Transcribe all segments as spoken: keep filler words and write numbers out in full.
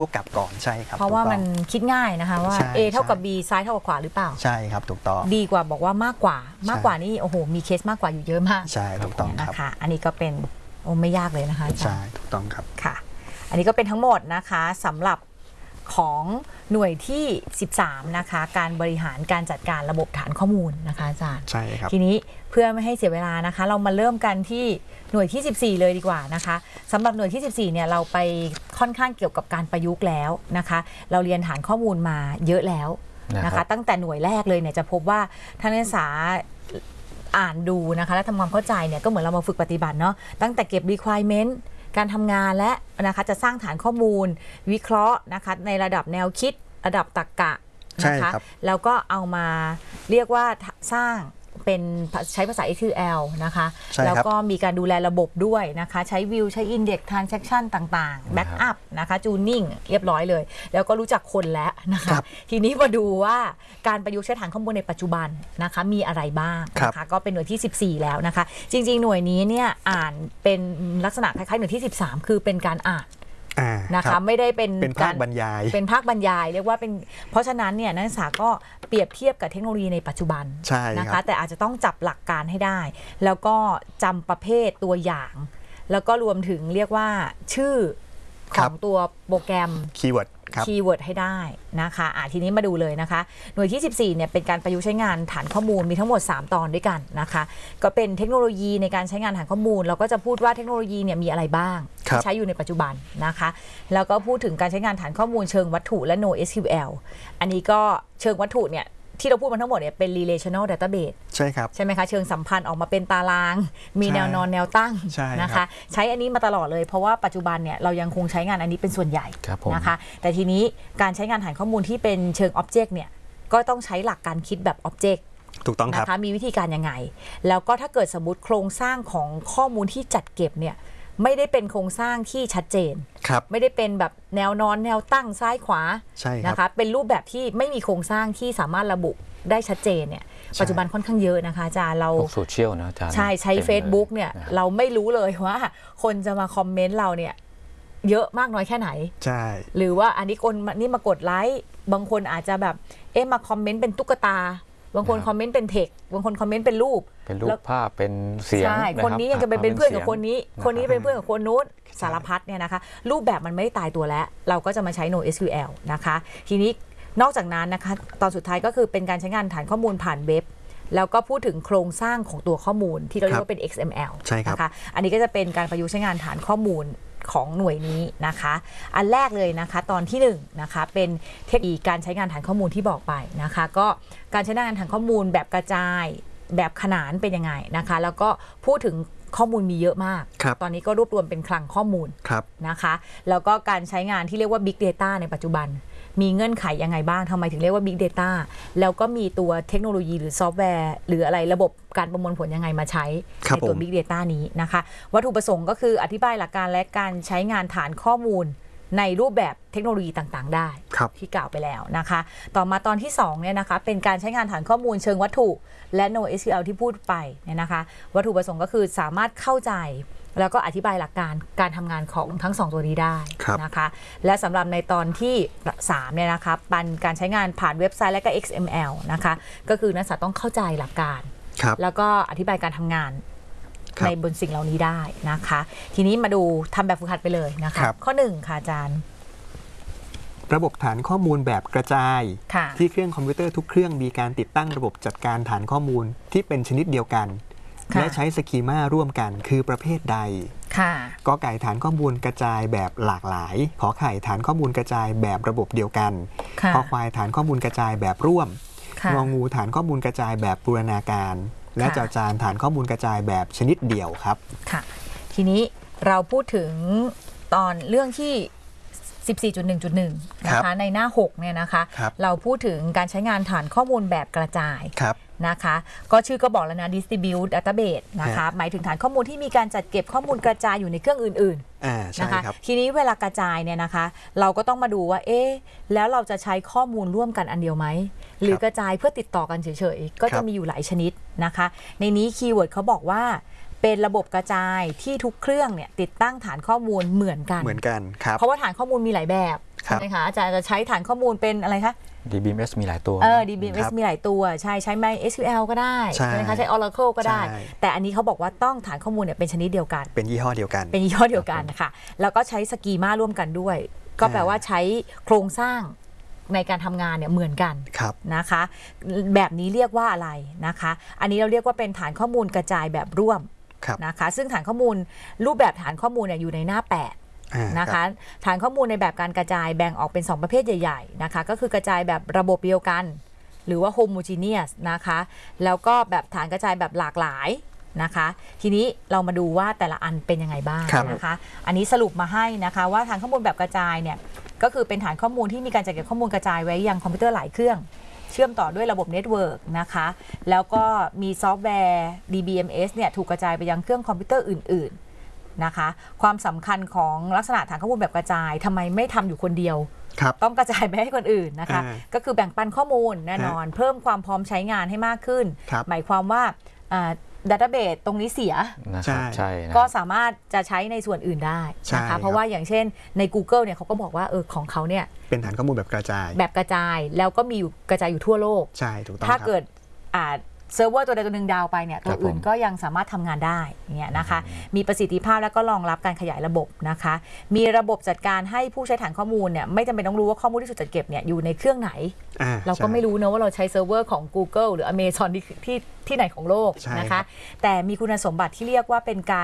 วกกลับก่อนใช่ครับเพราะว่ามันคิดง่ายนะคะว่า A เท่ากับ B ซ้ายเท่ากับขวาหรือเปล่าใช่ครับถูกต้องดีกว่าบอกว่ามากกว่ามากกว่านี่โอ้โหมีเคสมากกว่าอยู่เยอะมากใช่ถูกต้องครับนะคะอันนี้ก็เป็นโอ้ไม่ยากเลยนะคะใช่ถูกต้องครับค่ะอันนี้ก็เป็นทั้งหมดนะคะสำหรับของหน่วยที่สิบสามนะคะการบริหารการจัดการระบบฐานข้อมูลนะคะอาจารย์ใช่ครับทีนี้เพื่อไม่ให้เสียเวลานะคะเรามาเริ่มกันที่หน่วยที่สิบสี่เลยดีกว่านะคะสำหรับหน่วยที่สิบสี่เนี่ยเราไปค่อนข้างเกี่ยวกับการประยุกต์แล้วนะคะเราเรียนฐานข้อมูลมาเยอะแล้วนะคะตั้งแต่หน่วยแรกเลยเนี่ยจะพบว่าท่านนักศึกษาอ่านดูนะคะและทำความเข้าใจเนี่ยก็เหมือนเรามาฝึกปฏิบัติเนาะตั้งแต่เก็บ requirementการทำงานและนะคะจะสร้างฐานข้อมูลวิเคราะห์นะคะในระดับแนวคิดระดับตรรกะนะคะแล้วก็เอามาเรียกว่าสร้างเป็นใช้ภาษา เอส คิว แอล นะคะแล้วก็มีการดูแลระบบด้วยนะคะใช้ view ใช้ index transaction ต่างๆ backup นะคะ tuning เรียบร้อยเลยแล้วก็รู้จักคนแล้วนะคะทีนี้มาดูว่าการประยุกต์ใช้ฐานข้อมูลในปัจจุบันนะคะมีอะไรบ้างนะคะก็เป็นหน่วยที่สิบสี่แล้วนะคะจริงๆหน่วยนี้เนี่ยอ่านเป็นลักษณะคล้ายๆหน่วยที่สิบสามคือเป็นการอ่านนะคะไม่ได้เป็นเป็นภาคบรรยายเป็นภาคบรรยายเรียกว่าเป็นเพราะฉะนั้นเนี่ยนักศึกษาก็เปรียบเทียบกับเทคโนโลยีในปัจจุบันนะคะแต่อาจจะต้องจับหลักการให้ได้แล้วก็จำประเภทตัวอย่างแล้วก็รวมถึงเรียกว่าชื่อของตัวโปรแกรมคีย์เวิร์ดคีย์เวิร์ดให้ได้นะคะอ่ะทีนี้มาดูเลยนะคะหน่วยที่สิบสี่เนี่ยเป็นการประยุกต์ใช้งานฐานข้อมูลมีทั้งหมดสามตอนด้วยกันนะคะก็เป็นเทคโนโลยีในการใช้งานฐานข้อมูลเราก็จะพูดว่าเทคโนโลยีเนี่ยมีอะไรบ้างที่ใช้อยู่ในปัจจุบันนะคะแล้วก็พูดถึงการใช้งานฐานข้อมูลเชิงวัตถุและ NoSQL อันนี้ก็เชิงวัตถุเนี่ยที่เราพูดมาทั้งหมดเนี่ยเป็น relational database ใช่ครับใช่ไหมคะเชิงสัมพันธ์ออกมาเป็นตารางมีแนวนอนแนวตั้งนะคะใช้อันนี้มาตลอดเลยเพราะว่าปัจจุบันเนี่ยเรายังคงใช้งานอันนี้เป็นส่วนใหญ่นะคะแต่ทีนี้การใช้งานฐานข้อมูลที่เป็นเชิง object เนี่ยก็ต้องใช้หลักการคิดแบบ object ถูกต้องครับนะคะมีวิธีการยังไงแล้วก็ถ้าเกิดสมมติโครงสร้างของข้อมูลที่จัดเก็บเนี่ยไม่ได้เป็นโครงสร้างที่ชัดเจนไม่ได้เป็นแบบแนวนอนแนวตั้งซ้ายขวานะคะเป็นรูปแบบที่ไม่มีโครงสร้างที่สามารถระบุได้ชัดเจนเนี่ยปัจจุบันค่อนข้างเยอะนะคะอาจารย์เราโซเชียลนะอาจารย์ใช่ใช้ Facebook เนี่ยเราไม่รู้เลยว่าคนจะมาคอมเมนต์เราเนี่ยเยอะมากน้อยแค่ไหนใช่หรือว่าอันนี้คนนี่มากดไลค์บางคนอาจจะแบบเอ๊ะมาคอมเมนต์เป็นตุ๊กตาบางคนคอมเมนต์เป็นเทคบางคนคอมเมนต์เป็นรูปเป็นรูปภาพเป็นเสียงใช่คนนี้ยังจะไปเป็นเพื่อนกับคนนี้คนนี้เป็นเพื่อนกับคนนู้นสารพัดเนี่ยนะคะรูปแบบมันไม่ได้ตายตัวแล้วเราก็จะมาใช้ NoSQL นะคะทีนี้นอกจากนั้นนะคะตอนสุดท้ายก็คือเป็นการใช้งานฐานข้อมูลผ่านเว็บแล้วก็พูดถึงโครงสร้างของตัวข้อมูลที่เราเรียกว่าเป็น เอ็กซ์ เอ็ม แอลใช่ครับนะคะอันนี้ก็จะเป็นการประยุกต์ใช้งานฐานข้อมูลของหน่วยนี้นะคะอันแรกเลยนะคะตอนที่หนึ่งนะคะเป็นเทคนิคการใช้งานฐานข้อมูลที่บอกไปนะคะก็การใช้งานฐานข้อมูลแบบกระจายแบบขนานเป็นยังไงนะคะแล้วก็พูดถึงข้อมูลมีเยอะมากตอนนี้ก็รวบรวมเป็นคลังข้อมูลนะคะแล้วก็การใช้งานที่เรียกว่า Big Data ในปัจจุบันมีเงื่อนไขยังไงบ้างทำไมถึงเรียกว่า Big Data แล้วก็มีตัวเทคโนโลยีหรือซอฟต์แวร์หรืออะไรระบบการประมวลผลยังไงมาใช้ในตัว Big Data นี้นะคะวัตถุประสงค์ก็คืออธิบายหลักการและการใช้งานฐานข้อมูลในรูปแบบเทคโนโลยีต่างๆได้ที่กล่าวไปแล้วนะคะต่อมาตอนที่สองเนี่ยนะคะเป็นการใช้งานฐานข้อมูลเชิงวัตถุและ NoSQL ที่พูดไปเนี่ยนะคะวัตถุประสงค์ก็คือสามารถเข้าใจแล้วก็อธิบายหลักการการทำงานของทั้งสองตัวนี้ได้นะคะและสำหรับในตอนที่สามเนี่ยนะคะเป็นการใช้งานผ่านเว็บไซต์และก็ เอ็กซ์ เอ็ม แอล นะคะก็คือนักศึกษาต้องเข้าใจหลักการแล้วก็อธิบายการทำงานในบนสิ่งเหล่านี้ได้นะคะทีนี้มาดูทำแบบฝึกหัดไปเลยนะคะข้อหนึ่งค่ะอาจารย์ระบบฐานข้อมูลแบบกระจายที่เครื่องคอมพิวเตอร์ทุกเครื่องมีการติดตั้งระบบจัดการฐานข้อมูลที่เป็นชนิดเดียวกันและใช้สคีมาร่วมกันคือประเภทใดกอไก่ฐานข้อมูลกระจายแบบหลากหลายขอไข่ฐานข้อมูลกระจายแบบระบบเดียวกันขอควายฐานข้อมูลกระจายแบบร่วมงองูฐานข้อมูลกระจายแบบบูรณาการและจอจานฐานข้อมูลกระจายแบบชนิดเดี่ยวครับค่ะทีนี้เราพูดถึงตอนเรื่องที่ สิบสี่จุดหนึ่งจุดหนึ่ง นะคะในหน้าหกเนี่ยนะคะเราพูดถึงการใช้งานฐานข้อมูลแบบกระจายนะคะก็ชื่อก็บอกแล้วนะ distribute database นะคะหมายถึงฐานข้อมูลที่มีการจัดเก็บข้อมูลกระจายอยู่ในเครื่องอื่นๆนะคะทีนี้เวลากระจายเนี่ยนะคะเราก็ต้องมาดูว่าเอ๊ะแล้วเราจะใช้ข้อมูลร่วมกันอันเดียวไหมหรือกระจายเพื่อติดต่อกันเฉยๆก็จะมีอยู่หลายชนิดนะคะในนี้คีย์เวิร์ดเขาบอกว่าเป็นระบบกระจายที่ทุกเครื่องเนี่ยติดตั้งฐานข้อมูลเหมือนกันเหมือนกันครับเพราะว่าฐานข้อมูลมีหลายแบบใช่ไหมคะอาจารย์จะใช้ฐานข้อมูลเป็นอะไรคะดี บี เอ็ม เอส มีหลายตัวเออ ดี บี เอ็ม เอส มีหลายตัวใช่ใช้ ไม เอส คิว แอล ก็ได้ใช่ไหมคะใช้ Oracle ก็ได้แต่อันนี้เขาบอกว่าต้องฐานข้อมูลเนี่ยเป็นชนิดเดียวกันเป็นยี่ห้อเดียวกันเป็นยี่ห้อเดียวกันค่ะแล้วก็ใช้สกีมาร่วมกันด้วยก็แปลว่าใช้โครงสร้างในการทำงานเนี่ยเหมือนกันนะคะแบบนี้เรียกว่าอะไรนะคะอันนี้เราเรียกว่าเป็นฐานข้อมูลกระจายแบบร่วมนะคะซึ่งฐานข้อมูลรูปแบบฐานข้อมูลเนี่ยอยู่ในหน้าแปดนะคะฐานข้อมูลในแบบการกระจายแบ่งออกเป็นสองประเภทใหญ่ๆนะคะก็คือกระจายแบบระบบเดียวกันหรือว่า homogeneous นะคะแล้วก็แบบฐานกระจายแบบหลากหลายนะคะทีนี้เรามาดูว่าแต่ละอันเป็นยังไงบ้างนะคะอันนี้สรุปมาให้นะคะว่าฐานข้อมูลแบบกระจายเนี่ยก็คือเป็นฐานข้อมูลที่มีการจัดเก็บข้อมูลกระจายไว้ยังคอมพิวเตอร์หลายเครื่องเชื่อมต่อด้วยระบบเน็ตเวิร์กนะคะแล้วก็มีซอฟต์แวร์ ดี บี เอ็ม เอส เนี่ยถูกกระจายไปยังเครื่องคอมพิวเตอร์อื่นๆนะคะความสำคัญของลักษณะฐานข้อมูลแบบกระจายทำไมไม่ทำอยู่คนเดียวต้องกระจายไปให้คนอื่นนะคะก็คือแบ่งปันข้อมูลแน่นอนเพิ่มความพร้อมใช้งานให้มากขึ้นหมายความว่าดัตต้าเบสตรงนี้เสียใช่ก็สามารถจะใช้ในส่วนอื่นได้นะคะเพราะว่าอย่างเช่นใน Google เนี่ยเขาก็บอกว่าเออของเขาเนี่ยเป็นฐานข้อมูลแบบกระจายแบบกระจายแล้วก็มีอยู่กระจายอยู่ทั่วโลกใช่ถูกต้องถ้าเกิดอ่าเซิร์ฟเวอร์ตัวใดตัวหนึ่งดาวไปเนี่ยตัวอื่นก็ยังสามารถทำงานได้เนี่ยนะคะมีประสิทธิภาพและก็รองรับการขยายระบบนะคะมีระบบจัดการให้ผู้ใช้ฐานข้อมูลเนี่ยไม่จำเป็นต้องรู้ว่าข้อมูลที่ถูกจัดเก็บเนี่ยอยู่ในเครื่องไหนเราก็ไม่รู้นะว่าเราใช้เซิร์ฟเวอร์ของ Google หรือ Amazon ที่ที่ที่ไหนของโลกนะคะแต่มีคุณสมบัติที่เรียกว่าเป็นการ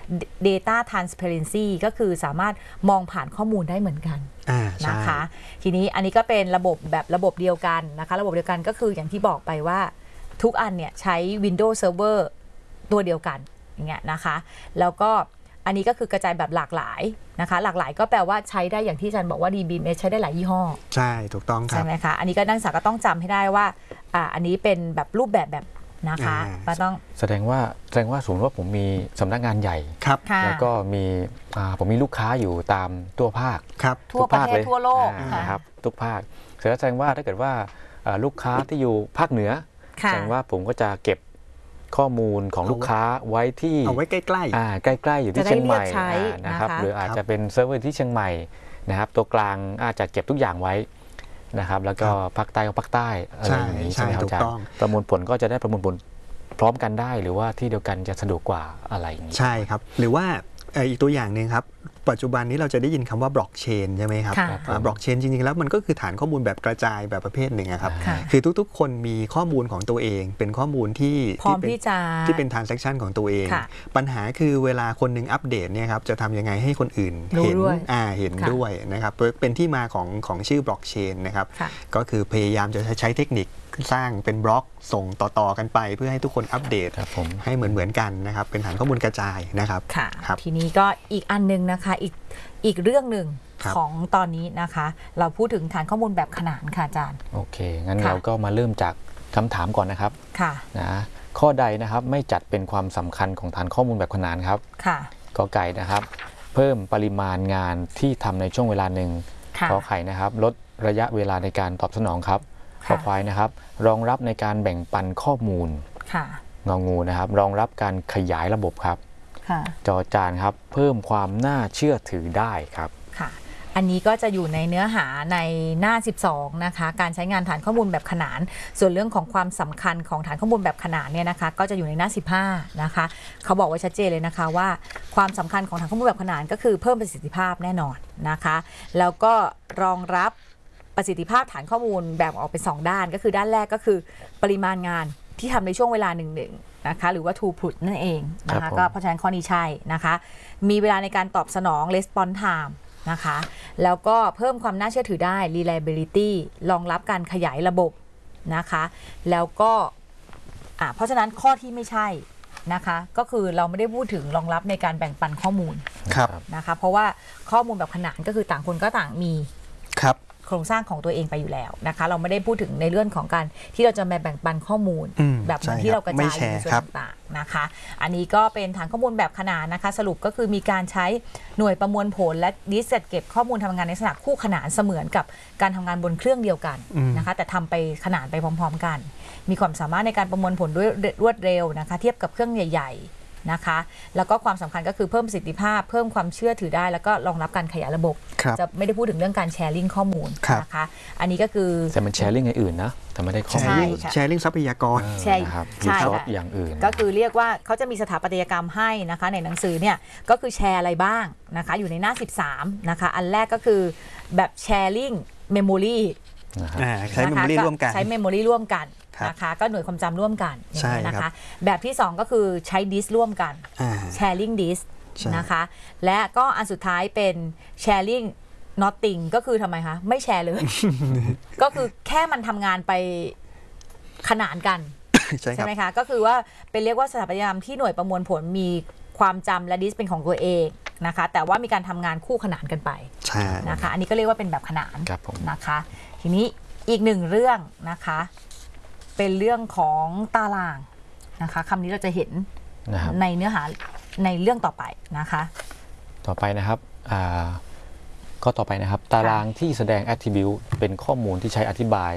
data transparency ก็คือสามารถมองผ่านข้อมูลได้เหมือนกันนะคะทีนี้อันนี้ก็เป็นระบบแบบระบบเดียวกันนะคะระบบเดียวกันก็คืออย่างที่บอกไปว่าทุกอันเนี่ยใช้ Windows Server ตัวเดียวกันอย่างเงี้ยนะคะแล้วก็อันนี้ก็คือกระจายแบบหลากหลายนะคะหลากหลายก็แปลว่าใช้ได้อย่างที่อาจารย์บอกว่า ดี บี เอ็ม เอส ใช้ได้หลายยี่ห้อใช่ถูกต้องครับใช่ไหมคะอันนี้ก็นักศึกษาก็ต้องจำให้ได้ว่าอ่าอันนี้เป็นแบบรูปแบบแบบนะคะก็ต้องแสดงว่าแสดงว่าสมมติว่าผมมีสำนักงานใหญ่แล้วก็มีผมมีลูกค้าอยู่ตามทั่วภาคทั่วประเทศทั่วโลกนะครับทุกภาคแสดงว่าถ้าเกิดว่าลูกค้าที่อยู่ภาคเหนือแสดงว่าผมก็จะเก็บข้อมูลของลูกค้าไว้ที่เอาไว้ใกล้ๆอ่าใกล้ๆอยู่ที่เชียงใหม่นะครับหรืออาจจะเป็นเซิร์ฟเวอร์ที่เชียงใหม่นะครับตัวกลางอาจจะเก็บทุกอย่างไว้นะครับแล้วก็ภาคใต้ก็ภาคใต้อะไรอย่างนี้ใช่ไหมครับอาจารย์ประมวลผลก็จะได้ประมวลผลพร้อมกันได้หรือว่าที่เดียวกันจะสะดวกกว่าอะไรอย่างนี้ใช่ครับหรือว่าอีกตัวอย่างหนึ่งครับปัจจุบันนี้เราจะได้ยินคำว่าบล็อกเชนใช่ไหมครับบล็อกเชนจริงๆแล้วมันก็คือฐานข้อมูลแบบกระจายแบบประเภทหนึ่งครับคือทุกๆคนมีข้อมูลของตัวเองเป็นข้อมูลที่ที่เป็นที่เป็น transaction ของตัวเองปัญหาคือเวลาคนหนึ่งอัปเดตเนี่ยครับจะทำยังไงให้คนอื่นเห็นอ่าเห็นด้วยนะครับเป็นที่มาของของชื่อบล็อกเชนนะครับก็คือพยายามจะใช้เทคนิคสร้างเป็นบล็อกส่งต่อๆกันไปเพื่อให้ทุกคนอัปเดตให้เหมือนเหมือนกันนะครับเป็นฐานข้อมูลกระจายนะครับค่ะทีนี้ก็อีกอันนึงนะคะอีกอีกเรื่องหนึ่งของตอนนี้นะคะเราพูดถึงฐานข้อมูลแบบขนานค่ะอาจารย์โอเคงั้นเราก็มาเริ่มจากคำถามก่อนนะครับค่ะนะข้อใดนะครับไม่จัดเป็นความสำคัญของฐานข้อมูลแบบขนานครับค่ะกอไก่นะครับเพิ่มปริมาณงานที่ทำในช่วงเวลาหนึ่งขอไข่นะครับลดระยะเวลาในการตอบสนองครับขอควายนะครับรองรับในการแบ่งปันข้อมูลงองูนะครับรองรับการขยายระบบครับจอจานครับเพิ่มความน่าเชื่อถือได้ครับค่ะอันนี้ก็จะอยู่ในเนื้อหาในหน้าสิบสองนะคะการใช้งานฐานข้อมูลแบบขนานส่วนเรื่องของความสำคัญของฐานข้อมูลแบบขนานเนี่ยนะคะก็จะอยู่ในหน้าสิบห้านะคะเขาบอกไว้ชัดเจนเลยนะคะว่าความสำคัญของฐานข้อมูลแบบขนานก็คือเพิ่มประสิทธิภาพแน่นอนนะคะแล้วก็รองรับประสิทธิภาพฐานข้อมูลแบ่งออกเป็นสองด้านก็คือด้านแรกก็คือปริมาณงานที่ทำในช่วงเวลาหนึ่งๆนะคะหรือว่า throughput นั่นเองนะคะก็เพราะฉะนั้นข้อนี้ใช่นะคะมีเวลาในการตอบสนอง response time นะคะแล้วก็เพิ่มความน่าเชื่อถือได้ reliability รองรับการขยายระบบนะคะแล้วก็อ่าเพราะฉะนั้นข้อที่ไม่ใช่นะคะก็คือเราไม่ได้พูดถึงรองรับในการแบ่งปันข้อมูลนะคะเพราะว่าข้อมูลแบบขนานก็คือต่างคนก็ต่างมีครับโครงสร้างของตัวเองไปอยู่แล้วนะคะเราไม่ได้พูดถึงในเรื่องของการที่เราจะมาแบ่งปันข้อมูลแบบเหมือนที่เรากระจายในส่วนต่างๆนะคะอันนี้ก็เป็นฐานข้อมูลแบบขนานนะคะสรุปก็คือมีการใช้หน่วยประมวลผลและดิสเซตเก็บข้อมูลทำงานในลักษณะคู่ขนานเสมือนกับการทำงานบนเครื่องเดียวกันนะคะแต่ทำไปขนานไปพร้อมๆกันมีความสามารถในการประมวลผลด้วยรวดเร็วนะคะเทียบกับเครื่องใหญ่ๆนะคะแล้วก็ความสำคัญก็คือเพิ่มประสิทธิภาพเพิ่มความเชื่อถือได้แล้วก็รองรับการขยายระบบจะไม่ได้พูดถึงเรื่องการแชร์ลิงก์ข้อมูลนะคะอันนี้ก็คือแต่มันแชร์ลิงก์อื่นนะแต่ไม่ได้ข้อมูลแชร์ลิงก์ทรัพยากรใช่ครับใช่ค่ะอย่างอื่นก็คือเรียกว่าเขาจะมีสถาปัตยกรรมให้นะคะในหนังสือเนี่ยก็คือแชร์อะไรบ้างนะคะอยู่ในหน้าสิบสามนะคะอันแรกก็คือแบบแชร์ลิงก์เมมโมรีใช้เมมโมรีร่วมกันใช้เมมโมรีร่วมกันนะคะก็หน่วยความจำร่วมกันนะคะแบบที่สองก็คือใช้ดิสร่วมกัน sharing disk นะคะและก็อันสุดท้ายเป็น sharing nothing ก็คือทำไมคะไม่แชร์เลย ก็คือแค่มันทำงานไปขนานกันใช่ไหมคะก็คือว่าเป็นเรียกว่าสถาปัตยกรรมที่หน่วยประมวลผลมีความจำและดิสเป็นของตัวเองนะคะแต่ว่ามีการทำงานคู่ขนานกันไปนะคะอันนี้ก็เรียกว่าเป็นแบบขนานนะคะทีนี้อีกหนึ่งเรื่องนะคะเป็นเรื่องของตารางนะคะคำนี้เราจะเห็นในเนื้อหาในเรื่องต่อไปนะคะต่อไปนะครับก็ต่อไปนะครับตารางที่แสดง attribute เป็นข้อมูลที่ใช้อธิบาย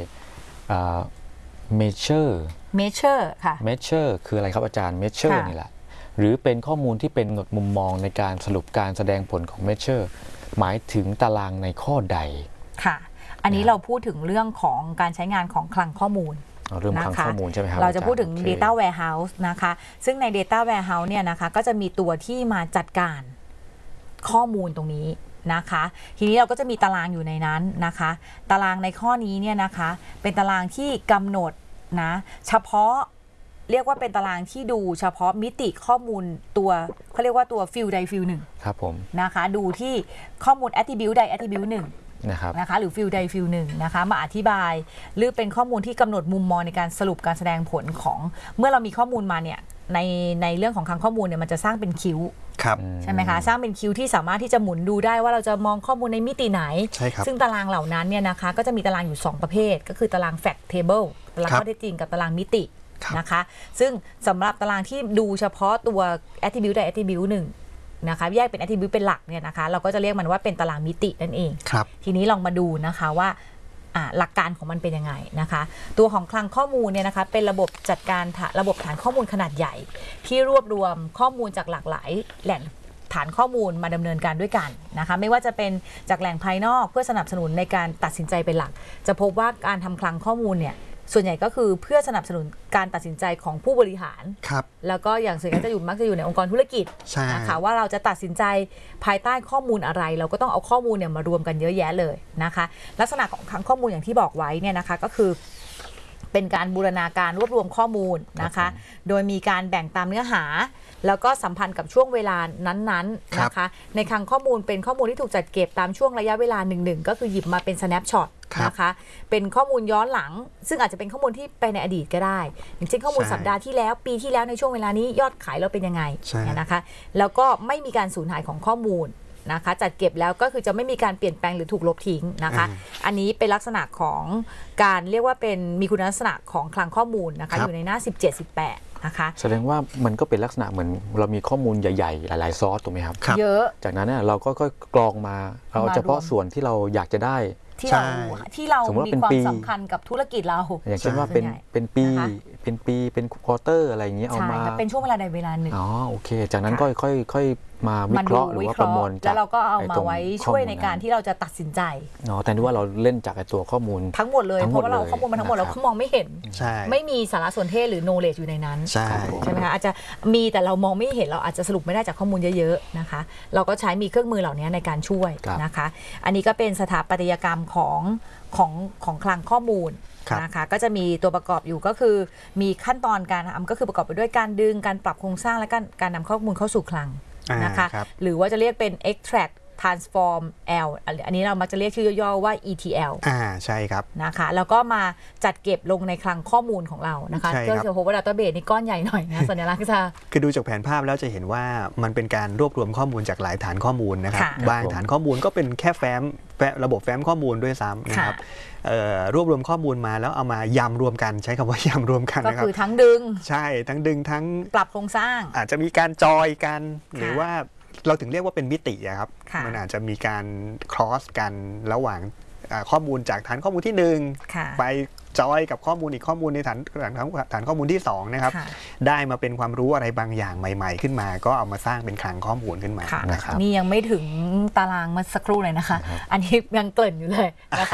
measure measure ค่ะ measure คืออะไรครับอาจารย์ measure นี่แหละหรือเป็นข้อมูลที่เป็นกำหนดมุมมองในการสรุปการแสดงผลของ measure หมายถึงตารางในข้อใดค่ะอันนี้เราพูดถึงเรื่องของการใช้งานของคลังข้อมูลเรื่องคลังข้อมูลใช่ไหมครับเราจะพูดถึง data warehouse นะคะซึ่งใน data warehouse เนี่ยนะคะก็จะมีตัวที่มาจัดการข้อมูลตรงนี้นะคะทีนี้เราก็จะมีตารางอยู่ในนั้นนะคะตารางในข้อนี้เนี่ยนะคะเป็นตารางที่กำหนดนะเฉพาะเรียกว่าเป็นตารางที่ดูเฉพาะมิติข้อมูลตัวเขาเรียกว่าตัวฟิลใดฟิลหนึ่งครับผมนะคะดูที่ข้อมูล attribute ใด attribute หนึ่งนะครับนะคะหรือฟิลใดฟิลหนึ่งนะคะมาอธิบายหรือเป็นข้อมูลที่กำหนดมุมมองในการสรุปการแสดงผลของเมื่อเรามีข้อมูลมาเนี่ยในในเรื่องของคลังข้อมูลเนี่ยมันจะสร้างเป็นคิ้วใช่ไหมคะสร้างเป็นคิ้วที่สามารถที่จะหมุนดูได้ว่าเราจะมองข้อมูลในมิติไหนซึ่งตารางเหล่านั้นเนี่ยนะคะก็จะมีตารางอยู่สองประเภทก็คือตาราง fact table ตารางข้อเท็จจริงกับตารางมิตินะคะซึ่งสำหรับตารางที่ดูเฉพาะตัว attribute ใด attribute หนึ่งนะคะแยกเป็น attribute เป็นหลักเนี่ยนะคะเราก็จะเรียกมันว่าเป็นตารางมิตินั่นเองทีนี้ลองมาดูนะคะว่าหลักการของมันเป็นยังไงนะคะตัวของคลังข้อมูลเนี่ยนะคะเป็นระบบจัดการระบบฐานข้อมูลขนาดใหญ่ที่รวบรวมข้อมูลจากหลากหลายแหล่งฐานข้อมูลมาดำเนินการด้วยกันนะคะไม่ว่าจะเป็นจากแหล่งภายนอกเพื่อสนับสนุนในการตัดสินใจเป็นหลักจะพบว่าการทำคลังข้อมูลเนี่ยส่วนใหญ่ก็คือเพื่อสนับสนุนการตัดสินใจของผู้บริหารแล้วก็อย่างส่วนใหญ่จะอยู่มักจะอยู่ในองค์กรธุรกิจนะคะว่าเราจะตัดสินใจภายใต้ข้อมูลอะไรเราก็ต้องเอาข้อมูลเนี่ยมารวมกันเยอะแยะเลยนะคะลักษณะของคลังข้อมูลอย่างที่บอกไว้เนี่ยนะคะก็คือเป็นการบูรณาการรวบรวมข้อมูลนะคะโดยมีการแบ่งตามเนื้อหาแล้วก็สัมพันธ์กับช่วงเวลานั้นๆนะคะในคลังข้อมูลเป็นข้อมูลที่ถูกจัดเก็บตามช่วงระยะเวลาหนึ่งๆก็คือหยิบมาเป็น snapshotนะคะเป็นข้อมูลย้อนหลังซึ่งอาจจะเป็นข้อมูลที่ไปในอดีตก็ได้อย่างเช่นข้อมูลสัปดาห์ที่แล้วปีที่แล้วในช่วงเวลานี้ยอดขายเราเป็นยังไงนะคะแล้วก็ไม่มีการสูญหายของข้อมูลนะคะจัดเก็บแล้วก็คือจะไม่มีการเปลี่ยนแปลงหรือถูกลบทิ้งนะคะอันนี้เป็นลักษณะของการเรียกว่าเป็นมีคุณลักษณะของคลังข้อมูลนะคะอยู่ในหน้าสิบเจ็ด สิบแปดนะคะแสดงว่ามันก็เป็นลักษณะเหมือนเรามีข้อมูลใหญ่ๆหลายๆซอสถูกไหมครับเยอะจากนั้นเนี่ยเราก็กรองมาเอาเฉพาะส่วนที่เราอยากจะได้ที่เราที่เรามีความสำคัญกับธุรกิจเราอย่างเช่นว่าเป็นเป็นปีเป็นปีเป็นควอเตอร์อะไรอย่างเงี้ยเอามาเป็นช่วงเวลาใดเวลาหนึ่งอ๋อโอเคจากนั้นก็ค่อยค่อยมาวิเคราะห์หรือว่าประมวลแล้วเราก็เอามาไว้ช่วยในการที่เราจะตัดสินใจอ๋อแต่ที่ว่าเราเล่นจากไอ้ตัวข้อมูลทั้งหมดเลยเพราะว่าเราข้อมูลมาทั้งหมดเรามองไม่เห็นไม่มีสารสนเทศหรือ knowledge อยู่ในนั้นใช่ใช่ไหมคะอาจจะมีแต่เรามองไม่เห็นเราอาจจะสรุปไม่ได้จากข้อมูลเยอะๆนะคะเราก็ใช้มีเครื่องมือเหล่านี้ในการช่วยนะคะอันนี้ก็เป็นสถาปัตยกรรมของของของคลังข้อมูลนะคะก็จะมีตัวประกอบอยู่ก็คือมีขั้นตอนการทำก็คือประกอบไปด้วยการดึงการปรับโครงสร้างและการการนำข้อมูลเข้าสู่คลังนะคะหรือว่าจะเรียกเป็น extract transform L อันนี้เรามักจะเรียกชื่อย่อๆว่า อี ที แอลอ่าใช่ครับนะคะแล้วก็มาจัดเก็บลงในคลังข้อมูลของเรานะคะก็จะพบว่า database นี่ก้อนใหญ่หน่อยนะสัญลักษณ์จะคือดูจากแผนภาพแล้วจะเห็นว่ามันเป็นการรวบรวมข้อมูลจากหลายฐานข้อมูลนะครับบางฐานข้อมูลก็เป็นแค่แฟ้มระบบแฟ้มข้อมูลด้วยซ้ำนะครับรวบรวมข้อมูลมาแล้วเอามายำรวมกันใช้คำว่ายำรวมกันนะครับก็คือทั้งดึงใช่ทั้งดึงทั้งปรับโครงสร้างอาจจะมีการจอยกันหรือว่าเราถึงเรียกว่าเป็นมิติครับมันอาจจะมีการ cross กันระหว่างข้อมูลจากฐานข้อมูลที่หนึ่งไปจอยกับข้อมูลอีกข้อมูลในฐานฐานข้อมูลที่สองนะครับได้มาเป็นความรู้อะไรบางอย่างใหม่ๆขึ้นมาก็เอามาสร้างเป็นคลังข้อมูลขึ้นมานะครับนี่ยังไม่ถึงตารางเมื่อสักครู่เลยนะคะอันนี้ยังเกริ่นอยู่เลยนะคะ